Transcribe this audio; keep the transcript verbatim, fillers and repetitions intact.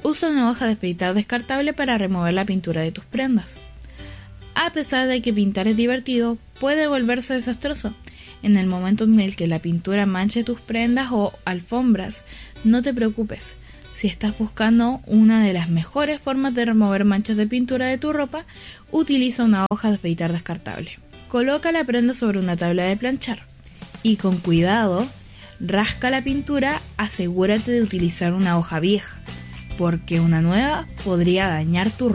Usa una hoja de afeitar descartable para remover la pintura de tus prendas. A pesar de que pintar es divertido, puede volverse desastroso. En el momento en el que la pintura manche tus prendas o alfombras, no te preocupes. Si estás buscando una de las mejores formas de remover manchas de pintura de tu ropa, utiliza una hoja de afeitar descartable. Coloca la prenda sobre una tabla de planchar y con cuidado rasca la pintura. Asegúrate de utilizar una hoja vieja, porque una nueva podría dañar tu